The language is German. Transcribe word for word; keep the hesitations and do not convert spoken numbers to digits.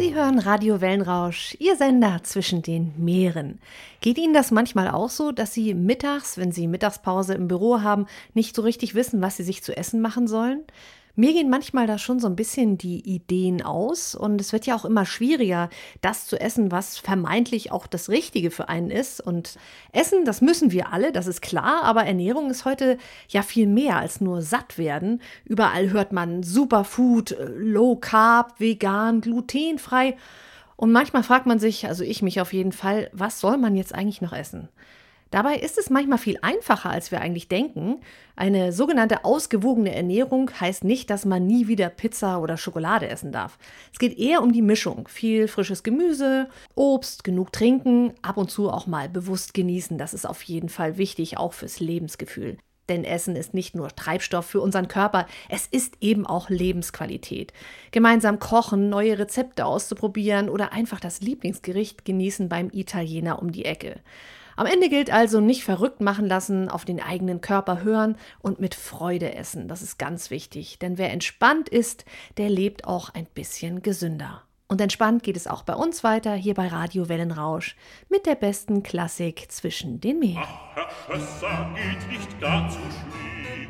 Sie hören Radio Wellenrausch, Ihr Sender zwischen den Meeren. Geht Ihnen das manchmal auch so, dass Sie mittags, wenn Sie Mittagspause im Büro haben, nicht so richtig wissen, was Sie sich zu essen machen sollen? Mir gehen manchmal da schon so ein bisschen die Ideen aus und es wird ja auch immer schwieriger, das zu essen, was vermeintlich auch das Richtige für einen ist. Und essen, das müssen wir alle, das ist klar, aber Ernährung ist heute ja viel mehr als nur satt werden. Überall hört man Superfood, äh, Low Carb, vegan, glutenfrei. Und manchmal fragt man sich, also ich mich auf jeden Fall, was soll man jetzt eigentlich noch essen? Dabei ist es manchmal viel einfacher, als wir eigentlich denken. Eine sogenannte ausgewogene Ernährung heißt nicht, dass man nie wieder Pizza oder Schokolade essen darf. Es geht eher um die Mischung. Viel frisches Gemüse, Obst, genug trinken, ab und zu auch mal bewusst genießen. Das ist auf jeden Fall wichtig, auch fürs Lebensgefühl. Denn Essen ist nicht nur Treibstoff für unseren Körper, es ist eben auch Lebensqualität. Gemeinsam kochen, neue Rezepte auszuprobieren oder einfach das Lieblingsgericht genießen beim Italiener um die Ecke. Am Ende gilt also nicht verrückt machen lassen, auf den eigenen Körper hören und mit Freude essen. Das ist ganz wichtig, denn wer entspannt ist, der lebt auch ein bisschen gesünder. Und entspannt geht es auch bei uns weiter, hier bei Radio Wellenrausch, mit der besten Klassik zwischen den Meeren. Ach, Herr Schlösser, geht nicht gar zu schlimm.